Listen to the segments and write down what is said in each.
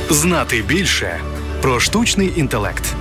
Знати більше про штучний інтелект.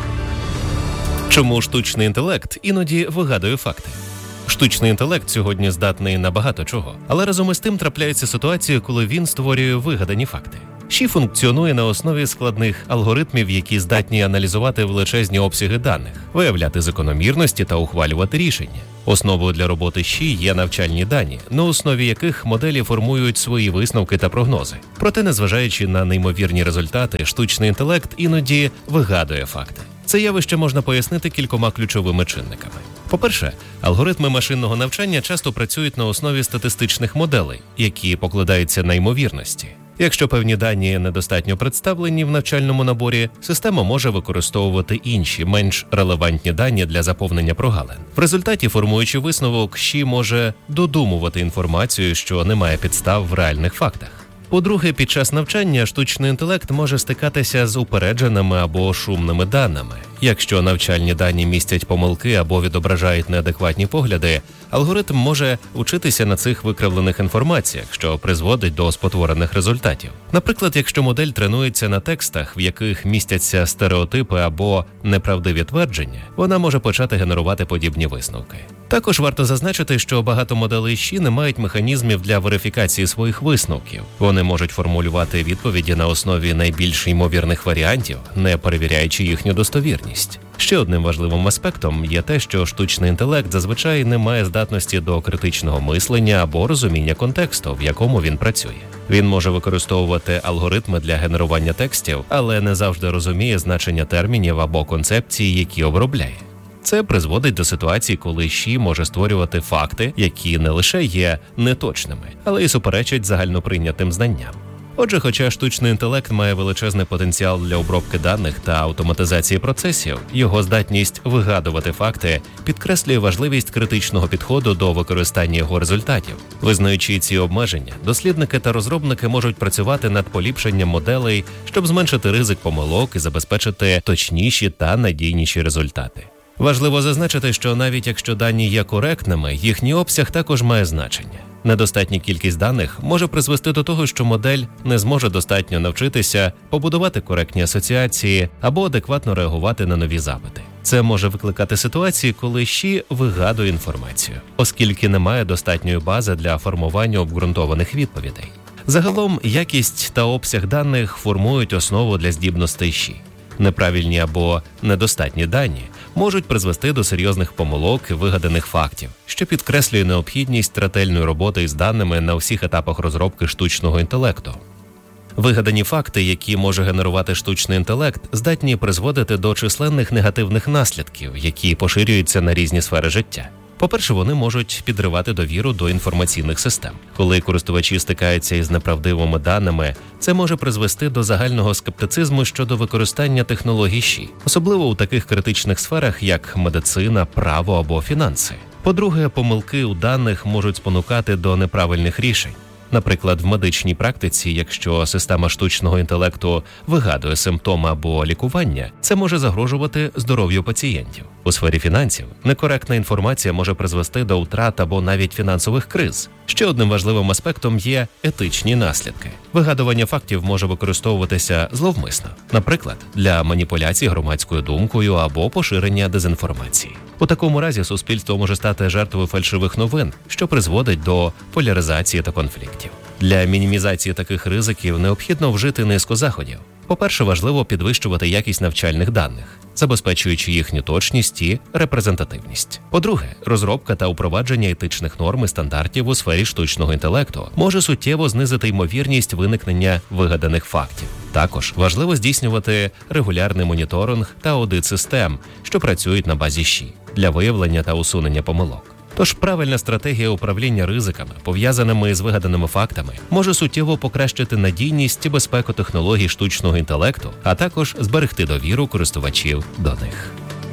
Чому штучний інтелект іноді вигадує факти? Штучний інтелект сьогодні здатний на багато чого, але разом із тим трапляється ситуація, коли він створює вигадані факти. ЩІ функціонує на основі складних алгоритмів, які здатні аналізувати величезні обсяги даних, виявляти закономірності та ухвалювати рішення. Основою для роботи ЩІ є навчальні дані, на основі яких моделі формують свої висновки та прогнози. Проте, незважаючи на неймовірні результати, штучний інтелект іноді вигадує факти. Це явище можна пояснити кількома ключовими чинниками. По-перше, алгоритми машинного навчання часто працюють на основі статистичних моделей, які покладаються на ймовірності. Якщо певні дані недостатньо представлені в навчальному наборі, система може використовувати інші, менш релевантні дані для заповнення прогалин. В результаті, формуючи висновок, ЩІ може додумувати інформацію, що не має підстав в реальних фактах. По-друге, під час навчання штучний інтелект може стикатися з упередженими або шумними даними. Якщо навчальні дані містять помилки або відображають неадекватні погляди, алгоритм може вчитися на цих викривлених інформаціях, що призводить до спотворених результатів. Наприклад, якщо модель тренується на текстах, в яких містяться стереотипи або неправдиві твердження, вона може почати генерувати подібні висновки. Також варто зазначити, що багато моделей ЩІ не мають механізмів для верифікації своїх висновків. Вони можуть формулювати відповіді на основі найбільш ймовірних варіантів, не перевіряючи їхню достовірність. Ще одним важливим аспектом є те, що штучний інтелект зазвичай не має здатності до критичного мислення або розуміння контексту, в якому він працює. Він може використовувати алгоритми для генерування текстів, але не завжди розуміє значення термінів або концепцій, які обробляє. Це призводить до ситуації, коли ЩІ може створювати факти, які не лише є неточними, але й суперечать загальноприйнятим знанням. Отже, хоча штучний інтелект має величезний потенціал для обробки даних та автоматизації процесів, його здатність вигадувати факти підкреслює важливість критичного підходу до використання його результатів. Визнаючи ці обмеження, дослідники та розробники можуть працювати над поліпшенням моделей, щоб зменшити ризик помилок і забезпечити точніші та надійніші результати. Важливо зазначити, що навіть якщо дані є коректними, їхній обсяг також має значення. Недостатня кількість даних може призвести до того, що модель не зможе достатньо навчитися, побудувати коректні асоціації або адекватно реагувати на нові запити. Це може викликати ситуації, коли ЩІ вигадує інформацію, оскільки немає достатньої бази для формування обґрунтованих відповідей. Загалом, якість та обсяг даних формують основу для здібностей ЩІ. Неправильні або недостатні дані можуть призвести до серйозних помилок і вигаданих фактів, що підкреслює необхідність ретельної роботи із даними на всіх етапах розробки штучного інтелекту. Вигадані факти, які може генерувати штучний інтелект, здатні призводити до численних негативних наслідків, які поширюються на різні сфери життя. По-перше, вони можуть підривати довіру до інформаційних систем. Коли користувачі стикаються із неправдивими даними, це може призвести до загального скептицизму щодо використання технологій ЩІ, особливо у таких критичних сферах, як медицина, право або фінанси. По-друге, помилки у даних можуть спонукати до неправильних рішень. Наприклад, в медичній практиці, якщо система штучного інтелекту вигадує симптоми або лікування, це може загрожувати здоров'ю пацієнтів. У сфері фінансів некоректна інформація може призвести до втрат або навіть фінансових криз. Ще одним важливим аспектом є етичні наслідки. Вигадування фактів може використовуватися зловмисно, наприклад, для маніпуляцій громадською думкою або поширення дезінформації. У такому разі суспільство може стати жертвою фальшивих новин, що призводить до поляризації та конфліктів. Для мінімізації таких ризиків необхідно вжити низку заходів. По-перше, важливо підвищувати якість навчальних даних, забезпечуючи їхню точність і репрезентативність. По-друге, розробка та впровадження етичних норм і стандартів у сфері штучного інтелекту може суттєво знизити ймовірність виникнення вигаданих фактів. Також важливо здійснювати регулярний моніторинг та аудит систем, що працюють на базі ЩІ, для виявлення та усунення помилок. Тож правильна стратегія управління ризиками, пов'язаними з вигаданими фактами, може суттєво покращити надійність і безпеку технологій штучного інтелекту, а також зберегти довіру користувачів до них.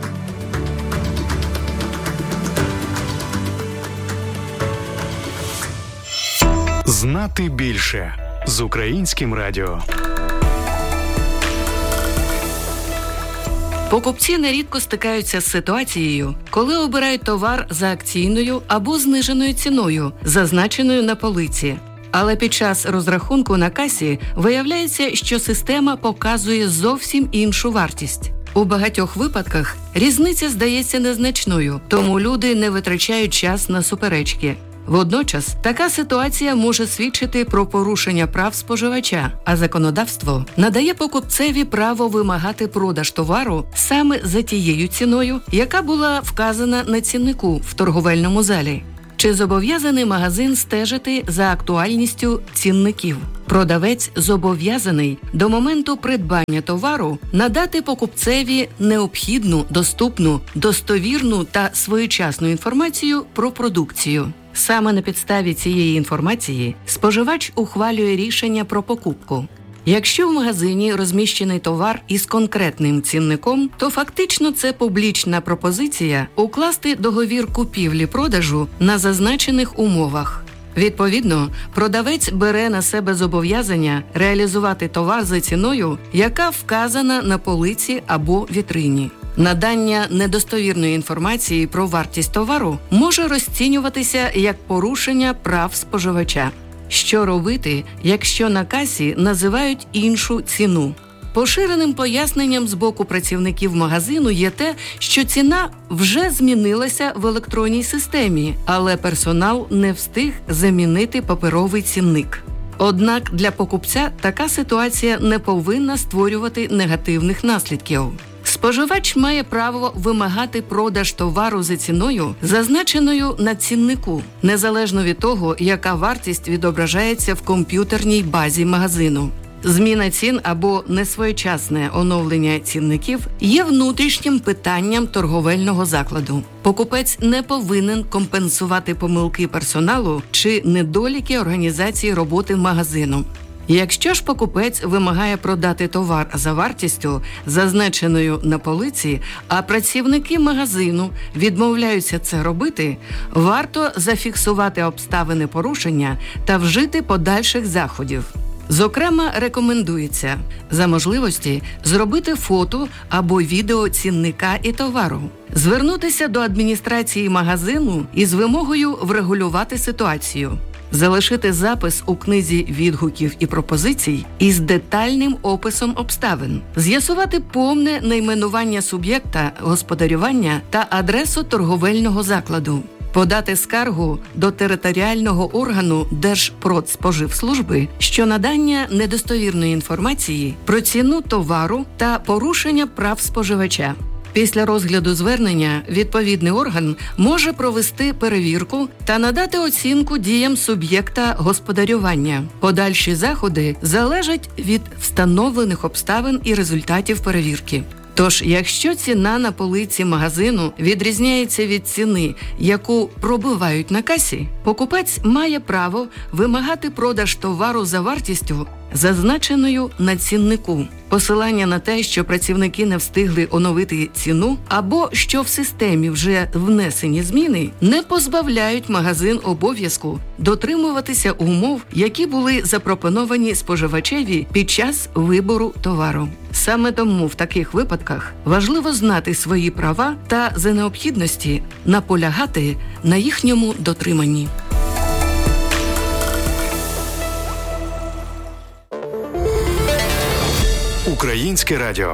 Знати більше з Українським радіо. Покупці нерідко стикаються з ситуацією, коли обирають товар за акційною або зниженою ціною, зазначеною на полиці. Але під час розрахунку на касі виявляється, що система показує зовсім іншу вартість. У багатьох випадках різниця здається незначною, тому люди не витрачають час на суперечки. Водночас, така ситуація може свідчити про порушення прав споживача, а законодавство надає покупцеві право вимагати продаж товару саме за тією ціною, яка була вказана на ціннику в торговельному залі. Чи зобов'язаний магазин стежити за актуальністю цінників? Продавець зобов'язаний до моменту придбання товару надати покупцеві необхідну, доступну, достовірну та своєчасну інформацію про продукцію. Саме на підставі цієї інформації споживач ухвалює рішення про покупку. Якщо в магазині розміщений товар із конкретним цінником, то фактично це публічна пропозиція укласти договір купівлі-продажу на зазначених умовах. Відповідно, продавець бере на себе зобов'язання реалізувати товар за ціною, яка вказана на полиці або вітрині. Надання недостовірної інформації про вартість товару може розцінюватися як порушення прав споживача. Що робити, якщо на касі називають іншу ціну? Поширеним поясненням з боку працівників магазину є те, що ціна вже змінилася в електронній системі, але персонал не встиг замінити паперовий цінник. Однак для покупця така ситуація не повинна створювати негативних наслідків. Споживач має право вимагати продаж товару за ціною, зазначеною на ціннику, незалежно від того, яка вартість відображається в комп'ютерній базі магазину. Зміна цін або несвоєчасне оновлення цінників є внутрішнім питанням торговельного закладу. Покупець не повинен компенсувати помилки персоналу чи недоліки організації роботи магазину. Якщо ж покупець вимагає продати товар за вартістю, зазначеною на полиці, а працівники магазину відмовляються це робити, варто зафіксувати обставини порушення та вжити подальших заходів. Зокрема, рекомендується за можливості зробити фото або відео цінника і товару, звернутися до адміністрації магазину із вимогою врегулювати ситуацію, залишити запис у книзі відгуків і пропозицій із детальним описом обставин, з'ясувати повне найменування суб'єкта господарювання та адресу торговельного закладу, подати скаргу до територіального органу Держпродспоживслужби, що надання недостовірної інформації про ціну товару та порушення прав споживача. Після розгляду звернення відповідний орган може провести перевірку та надати оцінку діям суб'єкта господарювання. Подальші заходи залежать від встановлених обставин і результатів перевірки. Тож, якщо ціна на полиці магазину відрізняється від ціни, яку пробивають на касі, покупець має право вимагати продаж товару за вартістю, зазначеною на ціннику. Посилання на те, що працівники не встигли оновити ціну, або що в системі вже внесені зміни, не позбавляють магазин обов'язку дотримуватися умов, які були запропоновані споживачеві під час вибору товару. Саме тому в таких випадках важливо знати свої права та за необхідності наполягати на їхньому дотриманні. Українське радіо.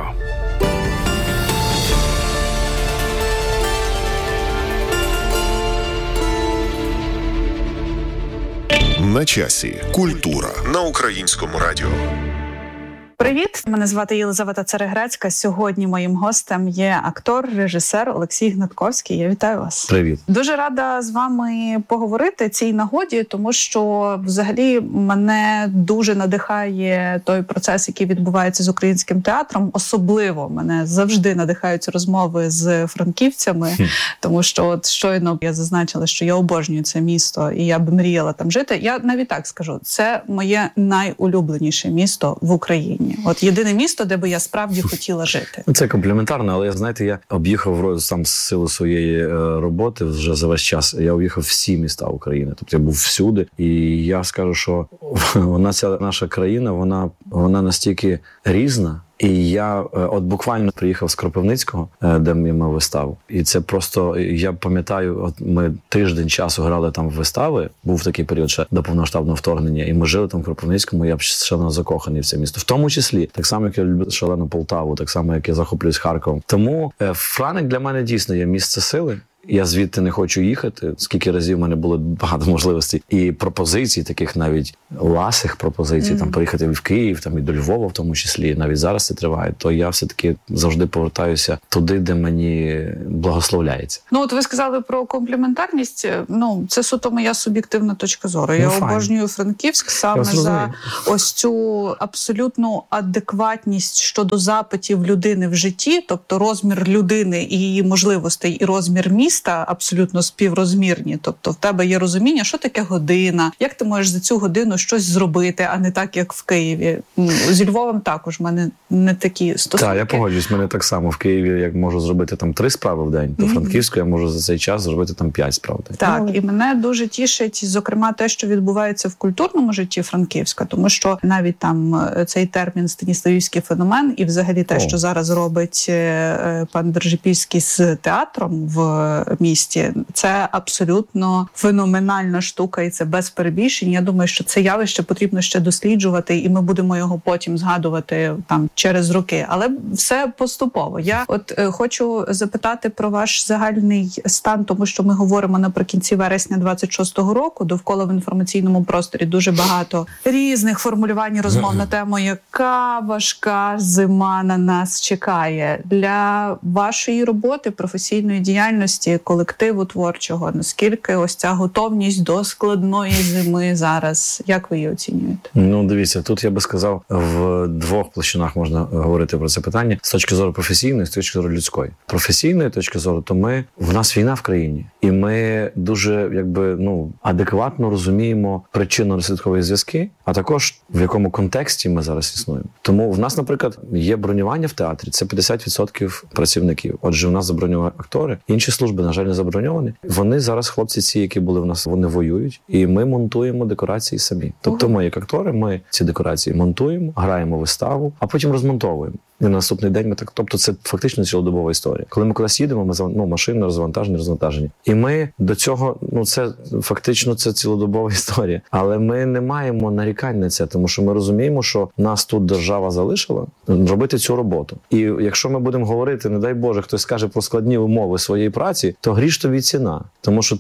На часі. Культура на Українському радіо. Привіт, мене звати Єлизавета Цареграцька. Сьогодні моїм гостем є актор, режисер Олексій Гнатковський. Я вітаю вас. Привіт. Дуже рада з вами поговорити цій нагоді, тому що взагалі мене дуже надихає той процес, який відбувається з українським театром. Особливо мене завжди надихають розмови з франківцями, тому що от щойно я зазначила, що я обожнюю це місто і я б мріяла там жити. Я навіть так скажу, це моє найулюбленіше місто в Україні. От єдине місто, де би я справді хотіла жити. Це компліментарно, але знаєте, я об'їхав сам з сили своєї роботи вже за весь час. Я об'їхав всі міста України, тобто я був всюди. І я скажу, що ця наша країна, вона настільки різна, І я от буквально приїхав з Кропивницького, де ми мав виставу. І це просто, я пам'ятаю, от ми тиждень часу грали там в вистави, був такий період ще до повноштабного вторгнення, і ми жили там в Кропивницькому, я шалено закоханий в це місто. В тому числі, так само, як я люблю шалено Полтаву, так само, як я захоплююсь Харковом. Тому Франик для мене дійсно є місце сили. Я звідти не хочу їхати. Скільки разів в мене було багато можливостей і пропозицій, таких навіть ласих пропозицій, там поїхати в Київ, там і до Львова в тому числі, навіть зараз це триває, то я все-таки завжди повертаюся туди, де мені благословляється. Ну, от ви сказали про комплементарність. Ну, це суто моя суб'єктивна точка зору. Я обожнюю Франківськ саме за ось цю абсолютну адекватність щодо запитів людини в житті, тобто розмір людини і її можливостей, і розмір міста абсолютно співрозмірні. Тобто в тебе є розуміння, що таке година, як ти можеш за цю годину щось зробити, а не так, як в Києві. Зі Львовом також в мене не такі стосунки. Так, я погоджуюсь, в мене так само в Києві, як можу зробити там 3 справи в день, то Франківську я можу за цей час зробити там 5 справ в день. Так, і мене дуже тішить, зокрема, те, що відбувається в культурному житті Франківська, тому що навіть там цей термін «станіславівський феномен» і взагалі те, що зараз робить пан Держипільський з театром в місті, це абсолютно феноменальна штука, і це без перебільшень. Я думаю, що це явище потрібно ще досліджувати, і ми будемо його потім згадувати там через роки. Але все поступово. Я от хочу запитати про ваш загальний стан, тому що ми говоримо наприкінці вересня 26-го року. Довкола в інформаційному просторі дуже багато різних формулювань розмов на тему, яка важка зима на нас чекає. Для вашої роботи, професійної діяльності, колективу творчого, наскільки ось ця готовність до складної зими зараз, як ви її оцінюєте? Ну, дивіться, тут я би сказав, в 2 площинах можна говорити про це питання. З точки зору професійної, з точки зору людської. Професійної точки зору, то в нас війна в країні. І ми дуже, адекватно розуміємо причинно-наслідкові зв'язки, а також в якому контексті ми зараз існуємо. Тому в нас, наприклад, є бронювання в театрі, це 50% працівників. Отже, в нас заброньовані актори, інші служби, на жаль, не заброньовані. Вони зараз, хлопці ці, які були в нас, вони воюють, і ми монтуємо декорації самі. Тобто ми, як актори, ми ці декорації монтуємо, граємо виставу, а потім розмонтовуємо. І на наступний день ми так, тобто це фактично цілодобова історія. Коли ми кудись їдемо, ми машини розвантажені. І ми до цього, це фактично це цілодобова історія. Але ми не маємо нарікань на це, тому що ми розуміємо, що нас тут держава залишила робити цю роботу. І якщо ми будемо говорити, не дай Боже, хтось скаже про складні умови своєї праці, то гріш тобі ціна. Тому що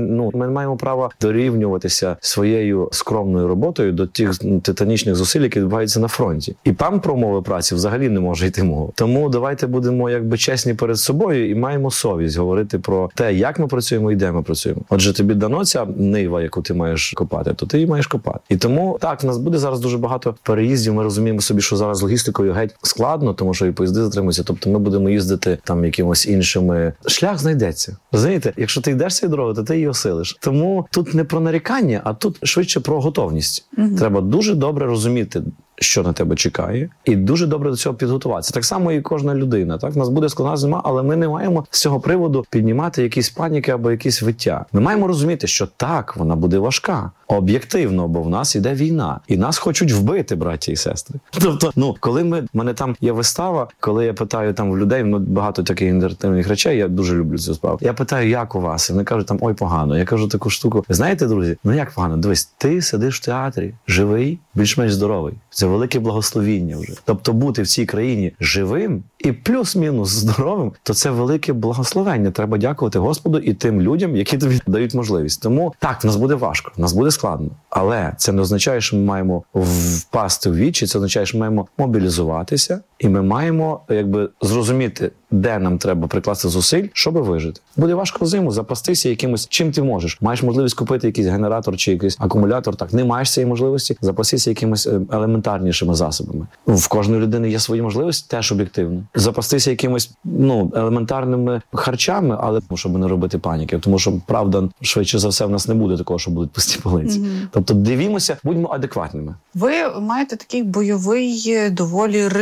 ми маємо право дорівнюватися своєю скромною роботою до тих титанічних зусиль, які відбуваються на фронті. І там про умови праці взагалі не може йти мова. Тому давайте будемо чесні перед собою і маємо совість говорити про те, як ми працюємо і де ми працюємо. Отже, тобі дано ця нива, яку ти маєш копати, то ти її маєш копати. І тому, так, в нас буде зараз дуже багато переїздів. Ми розуміємо собі, що зараз логістикою геть складно, тому що і поїзди затримуються. Тобто ми будемо їздити там якимось іншими. Шлях знайдеться. Розумієте? Якщо ти йдеш цією дорогою, то ти її осилиш. Тому тут не про нарікання, а тут швидше про готовність. Треба дуже добре розуміти, що на тебе чекає, і дуже добре до цього підготуватися. Так само і кожна людина. Так, в нас буде складна зима, але ми не маємо з цього приводу піднімати якісь паніки або якісь виття. Ми маємо розуміти, що так, вона буде важка. Об'єктивно, бо в нас іде війна. І нас хочуть вбити, браті і сестри. Тобто, коли в мене там є вистава, коли я питаю там в людей, багато таких інтерактивних речей, я дуже люблю цю справу. Я питаю, як у вас? І вони кажуть, ой, погано. Я кажу таку штуку. Знаєте, друзі, як погано? Дивись, ти сидиш в театрі, живий, більш-менш здоровий. Це велике благословіння вже. Тобто бути в цій країні живим і плюс-мінус здоровим, то це велике благословення. Треба дякувати Господу і тим людям, які тобі дають можливість. Тому так, в нас буде важко, в нас буде складно. Але це не означає, що ми маємо впасти в вічі, це означає, що ми маємо мобілізуватися і ми маємо зрозуміти, де нам треба прикласти зусиль, щоб вижити. Буде важко зиму, запастися якимось, чим ти можеш. Маєш можливість купити якийсь генератор чи якийсь акумулятор, так, не маєш цієї можливості, запастися якимось елементарнішими засобами. В кожної людини є свої можливості, теж об'єктивно. Запастися якимось, елементарними харчами, але щоб не робити паніки, тому що, правда, швидше за все в нас не буде такого, що будуть пусті полиці. Тобто дивімося, будьмо адекватними. Ви маєте такий бойовий, доволі ресурсний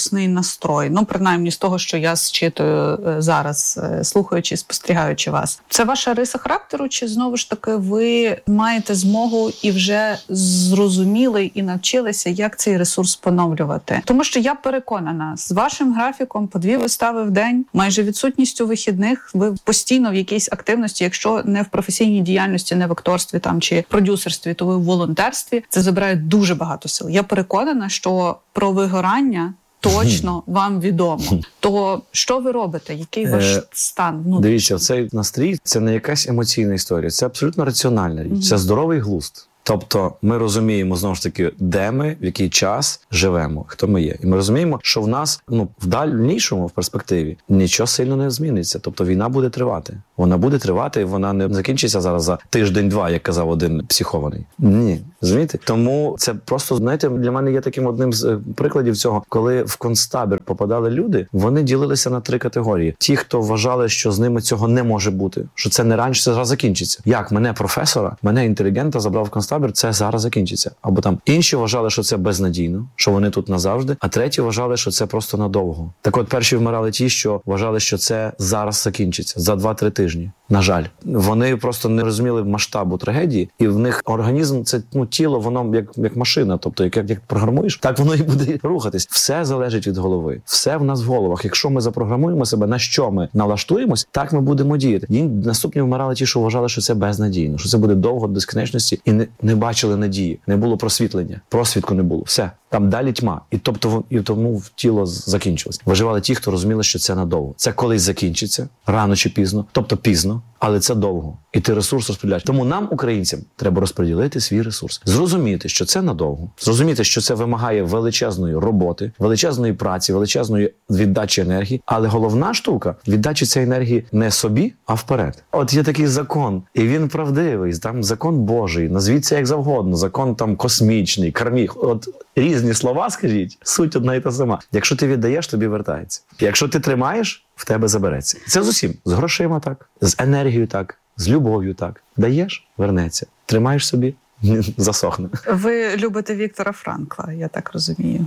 ресурсний настрой. Ну, принаймні з того, що я зчитую зараз, слухаючи, спостерігаючи вас. Це ваша риса характеру, чи знову ж таки ви маєте змогу і вже зрозуміли і навчилися, як цей ресурс поновлювати? Тому що я переконана, з вашим графіком по 2 вистави в день, майже відсутністю вихідних, ви постійно в якійсь активності, якщо не в професійній діяльності, не в акторстві там чи продюсерстві, то ви в волонтерстві. Це забирає дуже багато сил. Я переконана, що про вигорання точно вам відомо. То що ви робите? Який ваш стан внутрішній? Дивіться, цей настрій – це не якась емоційна історія, це абсолютно раціональна річ, це здоровий глузд. Тобто ми розуміємо, знову ж таки, де ми, в який час живемо, хто ми є. І ми розуміємо, що в нас, в дальнішому, в перспективі, нічого сильно не зміниться. Тобто війна буде тривати. Вона буде тривати, і вона не закінчиться зараз за тиждень-два, як казав один психований. Ні, розумієте? Тому це просто, знаєте, для мене є таким одним з прикладів цього, коли в концтабір попадали люди, вони ділилися на 3 категорії. Ті, хто вважали, що з ними цього не може бути, що це не раніше, це зараз закінчиться. Як мене професора, мене інтелігента забрав в концтабір, це зараз закінчиться. Або там інші вважали, що це безнадійно, що вони тут назавжди, а треті вважали, що це просто надовго. Так от перші вмирали ті, що вважали, що це зараз закінчиться, за 2-3 тижні. На жаль. Вони просто не розуміли масштабу трагедії, і в них організм, це тіло, воно як машина, тобто як програмуєш, так воно і буде рухатись. Все залежить від голови. Все в нас в головах. Якщо ми запрограмуємо себе, на що ми налаштуємось, так ми будемо діяти. І наступні вмирали ті, що вважали, що це безнадійно, що це буде довго, до безкінечності, і не бачили надії, не було просвітлення, просвітку не було. Все. Там далі тьма. І тому тіло закінчилось. Виживали ті, хто розуміли, що це надовго. Це колись закінчиться, рано чи пізно, тобто пізно, але це довго. І ти ресурс розподіляєш. Тому нам, українцям, треба розподілити свій ресурс. Зрозуміти, що це надовго. Зрозуміти, що це вимагає величезної роботи, величезної праці, величезної віддачі енергії. Але головна штука – віддачі цієї енергії не собі, а вперед. От є такий закон, і він правдивий. Там закон Божий, назвіть це як завгодно. Закон там космічний, кармічний. От різні слова, скажіть, суть одна і та сама. Якщо ти віддаєш, тобі вертається. Якщо ти тримаєш, в тебе забереться. Це з усім. З грошима так, з енергією так, з любов'ю так. Даєш – вернеться. Тримаєш собі – засохне. Ви любите Віктора Франкла, я так розумію.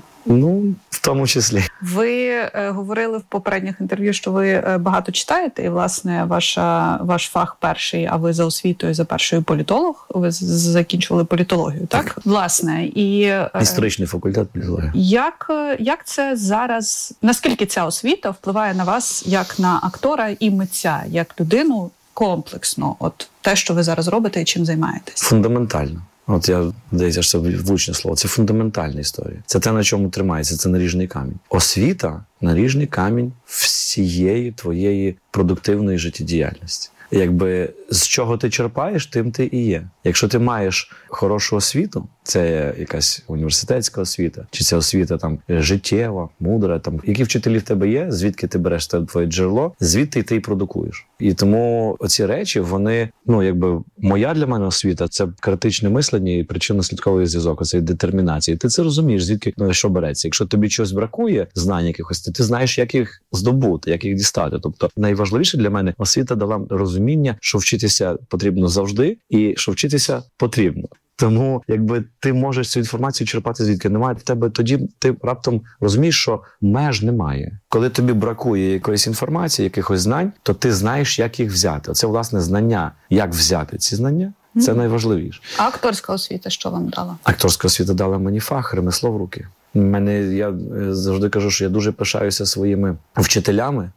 В тому числі. Ви говорили в попередніх інтерв'ю, що ви багато читаєте, і, власне, ваш фах перший, а ви за освітою, за першою політолог, ви закінчували політологію, так? Власне, і... Історичний факультет політології. Як це зараз, наскільки ця освіта впливає на вас як на актора і митця, як людину комплексно, от те, що ви зараз робите і чим займаєтесь? Фундаментально. От здається, що це влучне слово. Це фундаментальна історія. Це те, на чому тримається, це наріжний камінь. Освіта – наріжний камінь всієї твоєї продуктивної життєдіяльності. Якби з чого ти черпаєш, тим ти і є. Якщо ти маєш хорошу освіту, це якась університетська освіта, чи це освіта там життєва, мудра, там які вчителі в тебе є, звідки ти береш твоє джерело, звідти ти й продукуєш. І тому оці речі, вони, моя для мене освіта – це критичне мислення і причинно-слідковий зв'язок, оцеї детермінації. Ти це розумієш, звідки що береться. Якщо тобі чогось бракує, знань якихось, ти знаєш, як їх здобути, як їх дістати. Тобто найважливіше для мене освіта дала розуміння, що вчитися потрібно завжди і що вчитися потрібно. Тому, ти можеш цю інформацію черпати звідки немає в тебе, тоді ти раптом розумієш, що меж немає. Коли тобі бракує якоїсь інформації, якихось знань, то ти знаєш, як їх взяти. Оце, власне, знання, як взяти ці знання. Це найважливіше. А акторська освіта що вам дала? Акторська освіта дала мені фах, ремесло в руки. Я завжди кажу, що я дуже пишаюся своїми вчителями.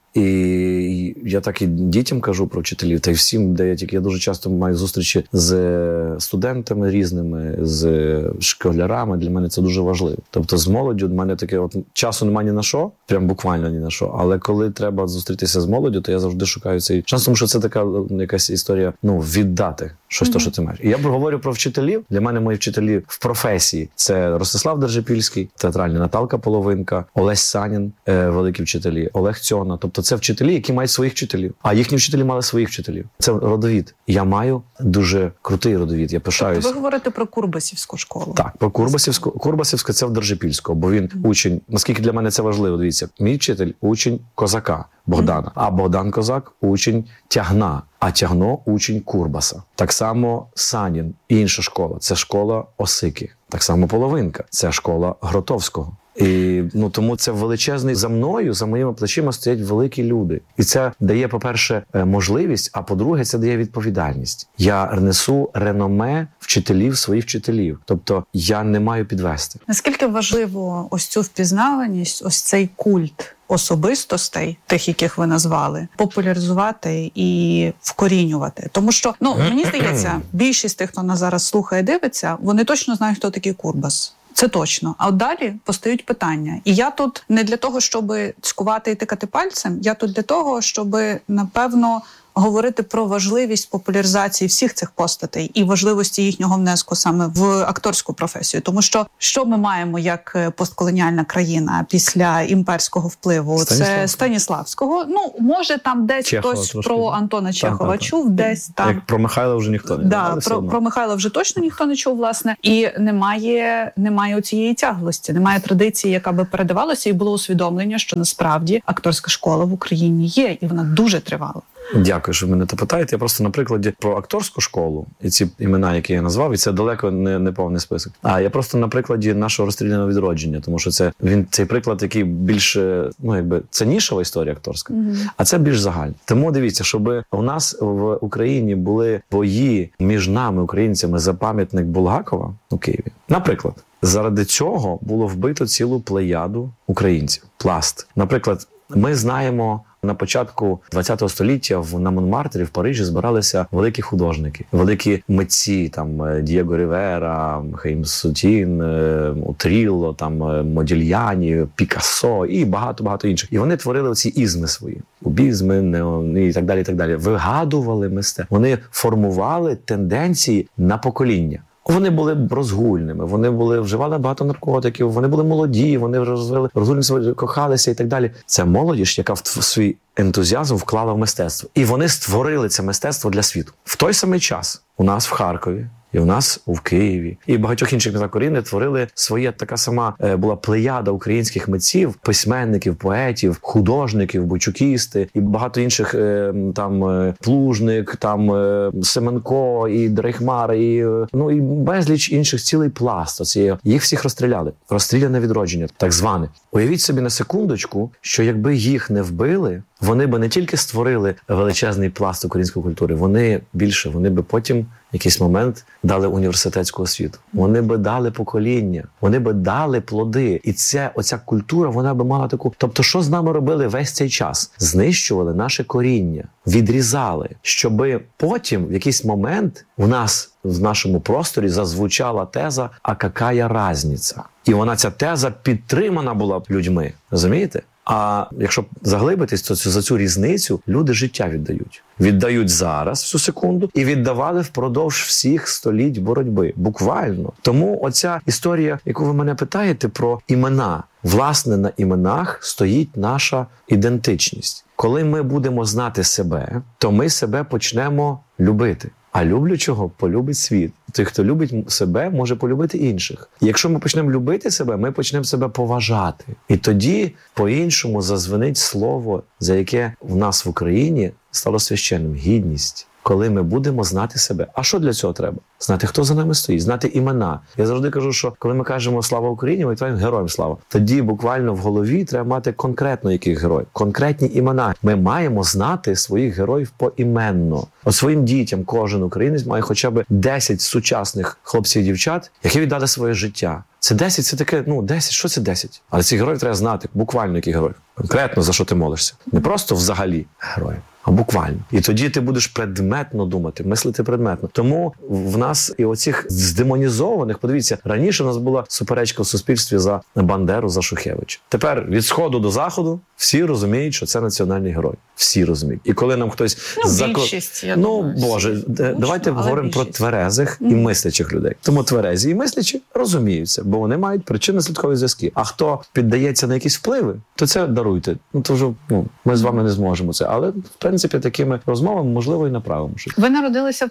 І я так і дітям кажу про вчителів, та й всім, де я дуже часто маю зустрічі з студентами різними, з школярами. Для мене це дуже важливо. Тобто з молоддю в мене таке часу немає ні на що, прям буквально ні на що. Але коли треба зустрітися з молоддю, то я завжди шукаю цей шанс, тому що це така якась історія, віддати щось, то, що ти маєш. І я говорю про вчителів. Для мене мої вчителі в професії – це Ростислав Держипільський, театральний Наталка Половинка, Олесь Санін, великі вчителі, Олег Цьона. Тобто це вчителі, які мають своїх вчителів. А їхні вчителі мали своїх вчителів. Це родовід. Я маю дуже крутий родовід. Я пишаюся. Тобто ви говорите про Курбасівську школу? Так, про Курбасівську. Курбасівська – це в Держипільського, бо він учень. Наскільки для мене це важливо, дивіться. Мій вчитель – учень Козака Богдана. А Богдан Козак – учень Тягна. а Тягно – учень Курбаса. Так само Санін, інша школа, це школа Осики. Так само Половинка, це школа Гротовського. І тому це величезний, за мною, за моїми плечима стоять великі люди. І це дає, по-перше, можливість, а по-друге, це дає відповідальність. Я несу реноме своїх вчителів. Тобто я не маю підвести. Наскільки важливо ось цю впізнаваність, ось цей культ особистостей, тих, яких ви назвали, популяризувати і вкорінювати? Тому що, мені здається, більшість тих, хто нас зараз слухає, дивиться, вони точно знають, хто такий Курбас. Це точно. А от далі постають питання. І я тут не для того, щоб цькувати і тикати пальцем, я тут для того, щоб, напевно, говорити про важливість популяризації всіх цих постатей і важливості їхнього внеску саме в акторську професію. Тому що ми маємо як постколоніальна країна після імперського впливу? Це Станіславського. Може, там десь Чехова, хтось трошки. Про Антона Чехова чув, десь там. Як про Михайла вже ніхто не чув. Про Михайла вже точно ніхто не чув, власне. І немає цієї тяглості, немає традиції, яка би передавалася, і було усвідомлення, що насправді акторська школа в Україні є, і вона дуже тривала. Дякую, що ви мене це питаєте. Я просто на прикладі про акторську школу, і ці імена, які я назвав, і це далеко не повний список. А я просто на прикладі нашого розстріляного відродження, тому що цей приклад, який більше, це нішова історія акторська, а це більш загальна. Тому дивіться, щоб у нас в Україні були бої між нами, українцями, за пам'ятник Булгакова у Києві. Наприклад, заради цього було вбито цілу плеяду українців. Пласт. Наприклад, ми знаємо, на початку ХХ століття на Монмартрі в Парижі збиралися великі художники, великі митці, Дієго Рівера, Хаїм Сутін, Утрілло, Модільяні, Пікассо і багато-багато інших. І вони творили оці ізми свої, кубізми, і так далі, і так далі. Вигадували мистецтво. Вони формували тенденції на покоління. Вони були розгульними, вони вживали багато наркотиків, вони були молоді, вони розгульно кохалися і так далі. Це молодіж, яка в свій ентузіазм вклала в мистецтво. І вони створили це мистецтво для світу. В той самий час у нас в Харкові, і у нас в Києві, і в багатьох інших містах України творили своє, така сама була плеяда українських митців, письменників, поетів, художників, бучукісти, і багато інших, Плужник, Семенко, і Дрейхмар, і безліч інших, цілий пласт. Їх всіх розстріляли. Розстріляне відродження, так зване. Уявіть собі на секундочку, що якби їх не вбили, вони би не тільки створили величезний пласт української культури, вони би потім в якийсь момент дали університетську освіту. Вони би дали покоління, вони би дали плоди. І оця культура, вона би мала таку... Тобто, що з нами робили весь цей час? Знищували наше коріння, відрізали, щоби потім в якийсь момент в нашому просторі зазвучала теза «А какая разниця?» І ця теза підтримана була людьми. Розумієте? А якщо заглибитись, то за цю різницю люди життя віддають. Віддають зараз, всю секунду, і віддавали впродовж всіх століть боротьби. Буквально. Тому оця історія, яку ви мене питаєте про імена. Власне, на іменах стоїть наша ідентичність. Коли ми будемо знати себе, то ми себе почнемо любити. А люблячого полюбить світ. Той, хто любить себе, може полюбити інших. І якщо ми почнемо любити себе, ми почнемо себе поважати. І тоді по-іншому зазвенить слово, за яке в нас в Україні стало священним – гідність. Коли ми будемо знати себе. А що для цього треба? Знати, хто за нами стоїть, знати імена. Я завжди кажу, що коли ми кажемо «Слава Україні», ми кажемо «Героям слава». Тоді буквально в голові треба мати конкретно яких героїв, конкретні імена. Ми маємо знати своїх героїв поіменно. От своїм дітям кожен українець має хоча б 10 сучасних хлопців і дівчат, які віддали своє життя. Це 10, це таке, 10, що це 10? Але цих героїв треба знати, буквально яких героїв. Конкретно, за що ти молишся. Не просто взагалі героїв, а буквально. І тоді ти будеш предметно думати, мислити предметно. Тому в нас і оцих здемонізованих, подивіться, раніше у нас була суперечка в суспільстві за Бандеру, за Шухевича. Тепер від сходу до заходу всі розуміють, що це національний герой. Всі розуміють. І коли нам хтось... Більшість, я думаю. Боже, давайте говоримо про тверезих і мислячих людей. Тому тверезі і мислячі розуміються, бо вони мають причинно-слідкові зв'язки. А хто піддається на якісь впливи, то це даруйте. даруйте. То вже ми з вами не зможемо це. Але, в принципі, такими розмовами, можливо, і направимо. Ви народилися в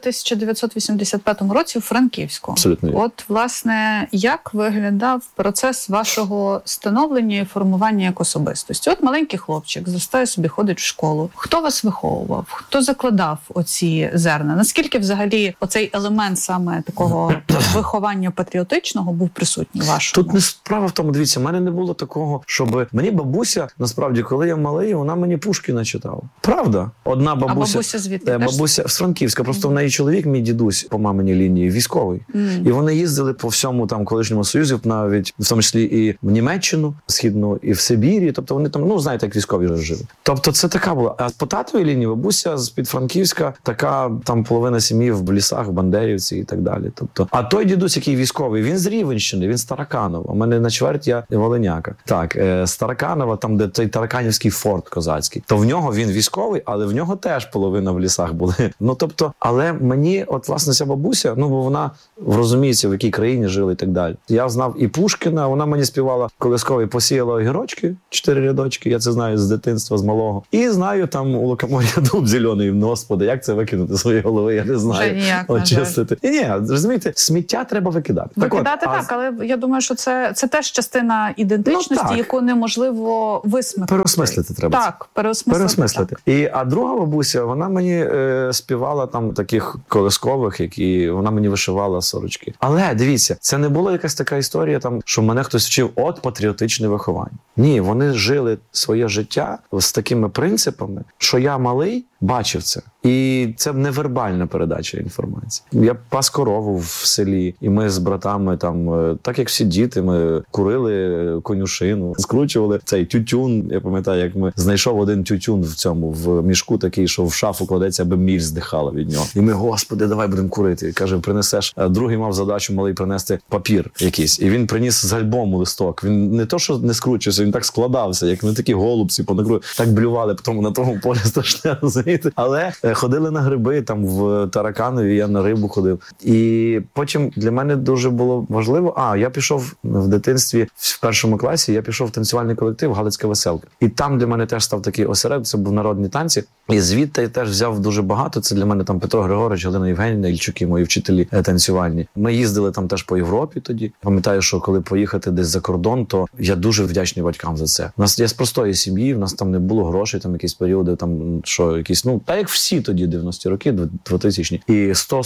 1985 році у Франківську. Абсолютно. От, власне, як виглядав процес вашого становлення і формування як особистості? От маленький хлопчик зростає собі, ходить в школу. Хто вас виховував? Хто закладав оці зерна? Наскільки взагалі оцей елемент саме такого виховання патріотичного був присутній вашому? Тут не справа в тому, дивіться, в мене не було такого, щоб... Мені бабуся, насправді, коли я малий, вона мені Пушкіна читала. Правда? Одна бабуся... А бабуся звідки? Бабуся з Франківська. Просто в неї чоловік, мій дідусь, по маминій лінії, військовий. І вони їздили по всьому там колишньому Союзі, навіть в тому числі і в Німеччину, Східну, і в Сибірі. Тобто вони там, знаєте, як військові жили. Тобто це така була. А по татовій лінії бабуся з-під Франківська, така там половина сім'ї в лісах, в Бандерівці і так далі. Тобто, а той дідусь, який військовий, він з Рівенщини, він з Тараканова. У мене на чверть я волиняка. Так, з Тараканова, там, де той Тараканівський форт козацький. То в нього він військовий, але в нього теж половина в лісах були. Тобто, але мені, от, власне, ця бабуся, бо вона розуміється, в якій країні жили і так далі. Я знав і Пушкіна, вона мені співала колисковий «Посіяла огірочки», 4 рядочки, я це знаю з дитинства, з малого. І знаю там у лукомор'я дуб зелений, Господи, як це викинути з своєї голови, я не знаю. Ніяк, очистити. Ні, розумієте, сміття треба викидати. Викидати так, але я думаю, що це теж частина ідентичності, яку неможливо висмикнути. Переосмислити треба. Так, переосмислити. Так. А друга бабуся, вона мені співала там таких колискових, які вона мені вишивала сорочки. Але, дивіться, це не була якась така історія, там, що мене хтось вчив патріотичне виховання. Ні, вони жили своє життя з такими принципами, що я малий бачив це. І це невербальна передача інформації. Я пас корову в селі, і ми з братами там, так як всі діти, ми курили конюшину, скручували цей тютюн. Я пам'ятаю, як ми знайшов один тютюн в мішку такий, що в шафу кладеться, аби міль здихала від нього. І ми, Господи, давай будемо курити. І каже, принесеш. Другий мав задачу малий принести папір якийсь. І він приніс з альбому листок. Він не то, що не скручився, він так складався, як на такі голубці понакру. Так блювали потім на тому полі страшне, розумієте? Але ходили на гриби, там в Тараканові, я на рибу ходив. І потім для мене дуже було важливо, я пішов в дитинстві, в 1 класі, я пішов в танцювальний колектив «Галицька веселка». І там для мене теж став такий осередок, це був народні танці. І звідти я теж взяв дуже багато. Це для мене там Петро Григорович, Галина Євгенівна, Ільчуки, мої вчителі танцювальні. Ми їздили там теж по Європі тоді. Пам'ятаю, що коли поїхати десь за кордон, то я дуже вдячний батькам за це. У нас, я з простої сім'ї, в нас там не було грошей, там якісь періоди, там, що якісь, та як всі тоді 90-ті роки, 2000-ні. І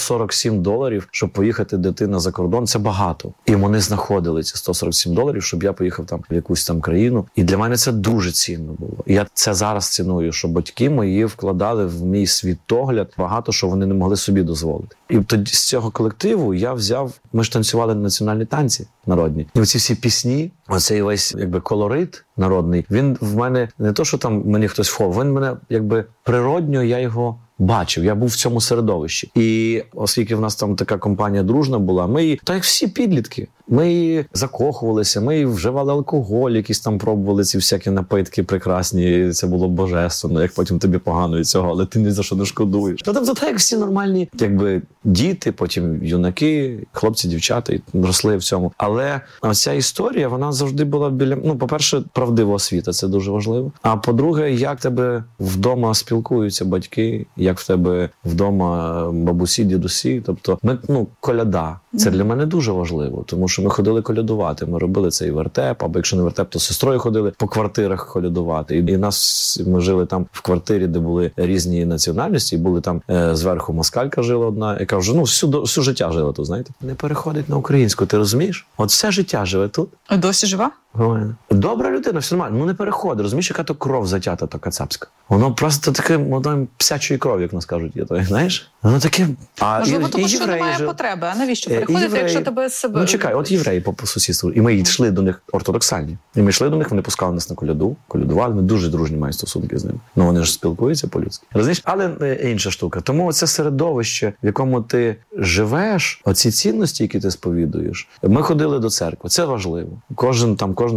$147, щоб поїхати дитина за кордон, це багато. І вони знаходили ці $147, щоб я поїхав там в якусь там країну. І для мене це дуже цінно було. І я це зараз ціную, що батьки мої вкладали в мій світогляд багато, що вони не могли собі дозволити. І тоді з цього колективу я взяв, ми ж танцювали національні танці народні. І оці всі пісні, оцей весь колорит народний, він в мене не то, що там мені хтось вховав, він мене природньо, я його бачив, я був в цьому середовищі. І оскільки в нас там така компанія дружна була, ми, так як всі підлітки, ми закохувалися, ми вживали алкоголь, якісь там пробували ці всякі напитки прекрасні, це було божественно, як потім тобі погано від цього, але ти ні за що не шкодуєш. Тобто так як всі нормальні, діти, потім юнаки, хлопці, дівчата, і росли в цьому. Але ця історія, вона завжди була біля, по-перше, правдива освіта, це дуже важливо. А по-друге, як тебе вдома спілкуються батьки, як в тебе вдома бабусі, дідусі, тобто коляда. Це для мене дуже важливо, тому що ми ходили колядувати, ми робили цей вертеп, або якщо не вертеп, то з сестрою ходили по квартирах колядувати. І ми жили там в квартирі, де були різні національності, і були там зверху москалька жила одна, яка вже всю життя жила тут, знаєте. Не переходить на українську, ти розумієш? От все життя живе тут. Досі жива? Добра людина, все нормально, не переходить. Розумієш, яка то кров затята, то кацапська. Воно просто таке, псячої крові, як нас кажуть, знаєш? Воно таке... Можливо, тому що немає потреби, а навіщо переходити, якщо тебе з себе... Чекай, от євреї по сусідству, і ми йшли до них ортодоксальні. І ми йшли до них, вони пускали нас на коляду, колядували, ми дуже дружні маємо стосунки з ними. Вони ж спілкуються по-людськи. Розумієш? Але інша штука. Тому це середовище, в якому ти живеш, оці цінності, які ти сповідуєш. Ми ходили до церкви, це важливо. Кожну неділю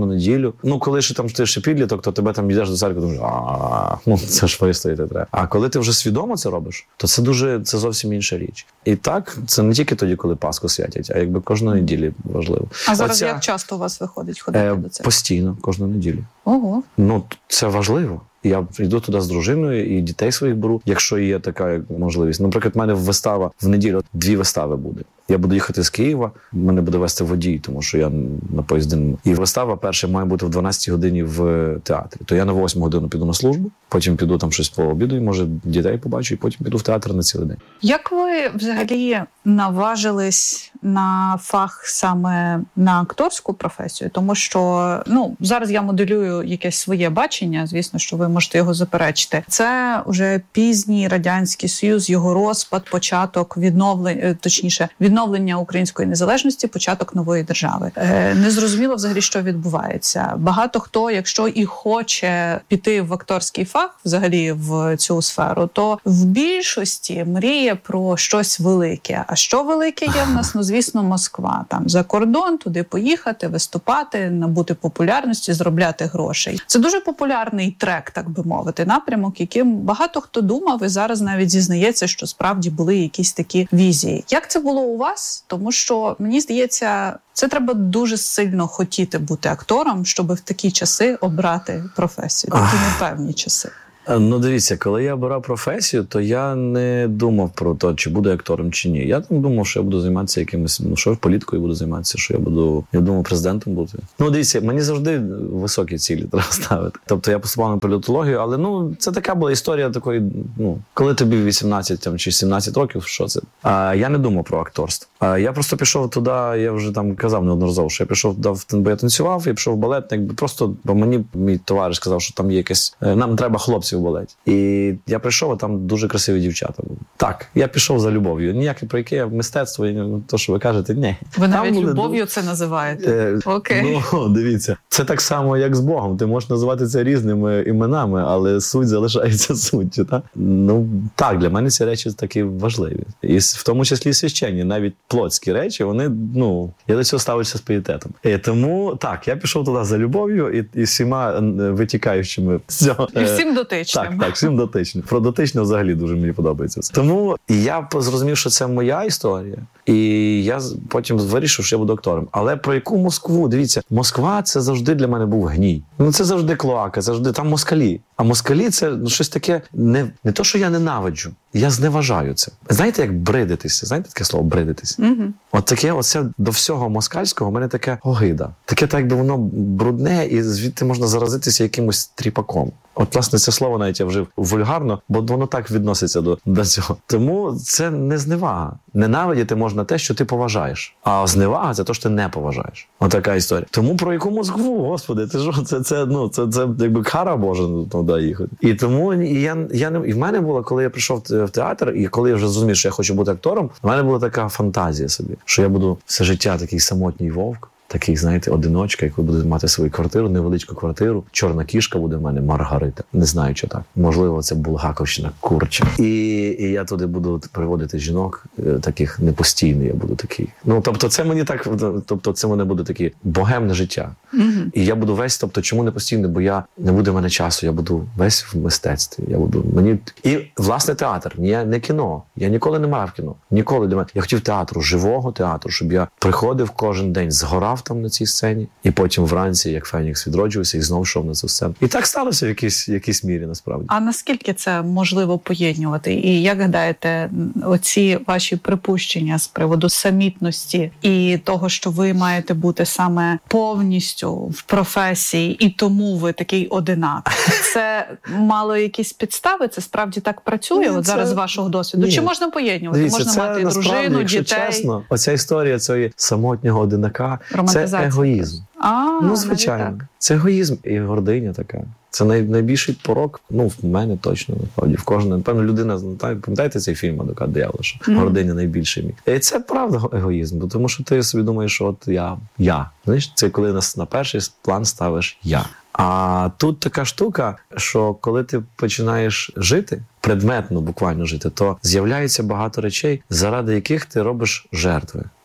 неділю. Ну, коли ще там ти ще підліток, то тебе там йдеш до церкви, думаєш, це ж вистояти треба. А коли ти вже свідомо це робиш, то це зовсім інша річ. І так, це не тільки тоді, коли Пасху святять, а якби кожної неділі важливо. А зараз як часто у вас виходить ходити до церкви? Постійно, кожну неділю. Ого. Ну, це важливо. Я йду туди з дружиною і дітей своїх беру, якщо є така можливість. Наприклад, в мене вистава в неділю, 2 вистави буде. Я буду їхати з Києва, мене буде вести водій, тому що я на поїзді. І вистава перша має бути в 12 годині в театрі. То я на 8 годину піду на службу, потім піду там щось пообідаю, може дітей побачу, і потім піду в театр на цілий день. Як ви взагалі наважились на фах саме на акторську професію? Тому що, зараз я моделюю якесь своє бачення, звісно, що ви можете його заперечити. Це вже пізній Радянський Союз, його розпад, початок відновлення української незалежності, початок нової держави. Незрозуміло взагалі, що відбувається. Багато хто, якщо і хоче піти в акторський фах, взагалі в цю сферу, то в більшості мріє про щось велике. А що велике є в нас? Звісно, Москва. Там за кордон, туди поїхати, виступати, набути популярності, заробляти грошей. Це дуже популярний трек, так би мовити, напрямок, яким багато хто думав і зараз навіть зізнається, що справді були якісь такі візії. Як це було у вас? Тому що, мені здається, це треба дуже сильно хотіти бути актором, щоб в такі часи обрати професію, такі непевні часи. Ну, дивіться, коли я обирав професію, то я не думав про те, чи буду актором, чи ні. Я там думав, що я буду займатися якимось, що я політикою буду займатися, що я думав президентом бути. Ну, дивіться, мені завжди високі цілі треба ставити. Тобто я поступав на політологію, але, це така була історія такої, коли тобі 18 чи 17 років, що це? Я не думав про акторство. Я просто пішов туди, я вже там казав неодноразово, що я пішов туди, бо я танцював, я пішов в балет, просто, бо мені мій товариш сказав, що там є якесь, нам треба хлопців в балеті. І я прийшов, а там дуже красиві дівчата були. Так, я пішов за любов'ю. Ніяке про яке мистецтво, то, що ви кажете, ні. Ви навіть любов'ю це називаєте? Окей. Дивіться, це так само, як з Богом. Ти можеш називати це різними іменами, але суть залишається суттю, так? Так, для мене ці речі такі важливі. І в тому числі священні, навіть плотські речі, вони, я до цього ставлюся з пієтетом. Тому, так, я пішов туди за любов'ю і всіма витікаючими з цього. І всім дотичним. Так, всім дотичним. Про дотичне взагалі дуже мені подобається. Тому я зрозумів, що це моя історія, і я потім вирішив, що я буду актором. Але про яку Москву? Дивіться, Москва – це завжди для мене був гній. Це завжди клоака, завжди там москалі. А москалі – це щось таке, не то, що я ненавиджу, я зневажаю це. Знаєте, як бридитися? Знаєте таке слово бридитись? От таке, оце до всього москальського в мене таке огида. Таке, так якби воно брудне, і звідти можна заразитися якимось тріпаком. От, власне, це слово навіть я вжив вульгарно, бо воно так відноситься до цього. Тому це не зневага. Ненавидіти можна те, що ти поважаєш. А зневага – це те, що ти не поважаєш. Отака історія. Тому про яку Москву, Господи, ти що? Це якби кара Божа туди їхати. І тому і в мене було, коли я прийшов в театр, і коли я вже зрозумів, що я хочу бути актором, в мене була така фантазія собі, що я буду все життя такий самотній вовк, такий, знаєте, одиночка, який буде мати свою квартиру, невеличку квартиру. Чорна кішка буде в мене, Маргарита. Не знаю, що так. Можливо, це Булгаковщина, Курча. І я туди буду приводити жінок таких непостійних, я буду такий. Тобто це мені так, це мене буде таке богемне життя. І я буду весь, чому непостійний? Бо не буде в мене часу, я буду весь в мистецтві. І, власне, театр, не кіно. Я ніколи не мав кіно. Ніколи для мене. Я хотів театру, живого театру, щоб я приходив кожен день, згорав там на цій сцені, і потім вранці, як Фенікс, відроджувався і знов йшов на цю сцену. І так сталося в якійсь мірі, насправді. А наскільки це можливо поєднувати? І як гадаєте, оці ваші припущення з приводу самітності і того, що ви маєте бути саме повністю в професії, і тому ви такий одинак, це мало якісь підстави? Це справді так працює? От зараз з вашого досвіду? Чи можна поєднувати? Дивіться, можна мати дружину, якщо дітей? Чесно, оця історія цієї самотнього одинака – це егоїзм. Звичайно. Це егоїзм і гординя така. Це найбільший порок, в мене точно, насправді, в кожного. Напевно, людина, пам'ятаєте цей фільм «Адвокат диявола», що гординя найбільший мій. І це правда егоїзм, тому що ти собі думаєш, що от я. Знаєш, це коли на перший план ставиш я. А тут така штука, що коли ти починаєш жити, предметно буквально жити, то з'являється багато речей, заради яких ти робиш жертви.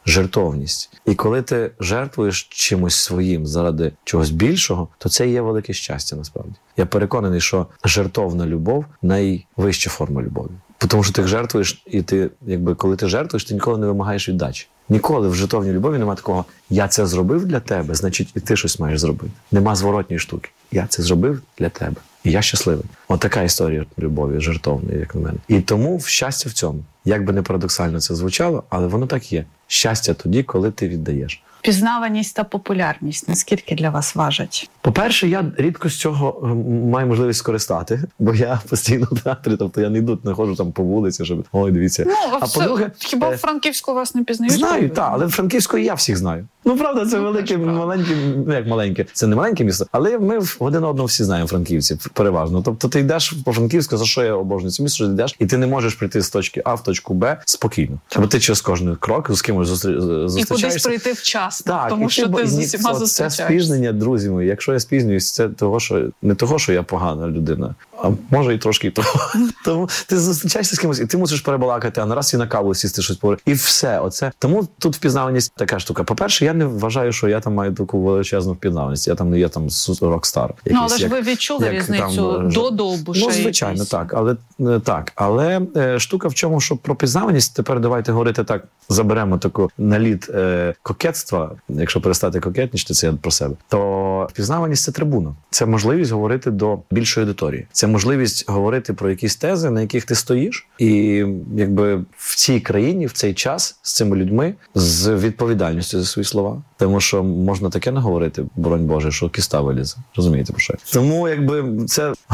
жертовність. І коли ти жертвуєш чимось своїм заради чогось більшого, то це і є велике щастя насправді. Я переконаний, що жертовна любов – найвища форма любові. Тому що ти жертвуєш, і ти, коли ти жертвуєш, ти ніколи не вимагаєш віддачі. Ніколи в жертовній любові немає такого «я це зробив для тебе, значить і ти щось маєш зробити». Нема зворотньої штуки. Я це зробив для тебе. І я щасливий. От така історія любові, жертовної, як на мене. І тому щастя в цьому. Як би не парадоксально це звучало, але воно так є. Щастя тоді, коли ти віддаєш. Пізнаваність та популярність, наскільки для вас важать? По-перше, я рідко з цього маю можливість скористати, бо я постійно в театрі, тобто я не ходжу там по вулиці, щоб ой, дивіться. По-друге, хіба в Франківську вас не пізнають? Знаю, так, але в Франківську я всіх знаю. Правда, це велике, маленьке, як маленьке, це не маленьке місто, але ми один одного всі знаємо, франківці, переважно. Тобто ти йдеш по Франківську, за що я обожнюю це місто, що ти йдеш, і ти не можеш прийти з точки А в точку Б спокійно. Бо ти через кожен крок з кимось зустрічаєшся. І кудись прийти вчасно, так, тому що ти з усіма зустрічаєшся. Це спізнення, друзі мої. Якщо я спізнююсь, це не того, що я погана людина, а може і трошки і того. Тому ти зустрічаєшся з кимось, і ти мусиш перебалакати, а нараз і на каву сісти щось поговорити. І все оце. Тому тут впізнаваність така штука. По-перше, я не вважаю, що я там маю таку величезну впізнаваність. Я там не є там рок-стар. Але ж ви відчули різницю до Довбуша. Звичайно, так. Але штука в чому, що про пізнаваність, тепер давайте говорити так, заберемо таку наліт кокетства, якщо перестати кокетничати, це я про себе, то впізнаваність – це трибуна. Це можливість говорити до більшої аудиторії. Це можливість говорити про якісь тези, на яких ти стоїш, і в цій країні, в цей час з цими людьми з відповідальністю за свої слова. Тому що можна таке наговорити, боронь Боже, що кіста вилізе. Розумієте, про що? Тому це